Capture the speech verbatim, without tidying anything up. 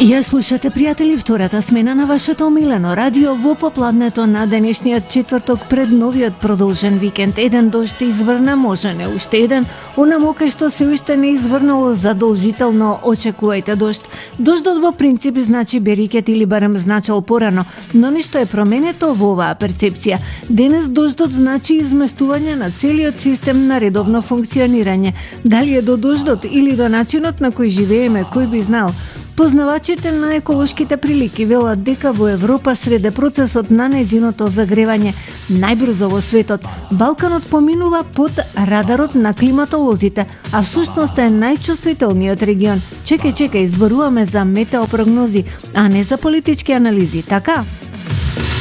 Ја слушате, пријатели, втората смена на вашето омилено радио во попладнето на денешниот четврток пред новиот продолжен викенд. Еден дожд изврна, може не уште еден, онаму кај што се уште не изврнало, задолжително очекувајте дожд. Дождот во принцип значи берикет или барем значал порано, но нешто е променето во оваа перцепција. Денес дождот значи изместување на целиот систем на редовно функционирање. Дали е до дождот или до начинот на кој живееме, кој би знал? Познавачите на еколошките прилики велат дека во Европа среде процесот на нејзиното загревање најбрзо во светот, Балканот поминува под радарот на климатолозите, а всушност е најчувствителниот регион. Чекај, чекај, зборуваме за метеопрогнози, а не за политички анализи, така?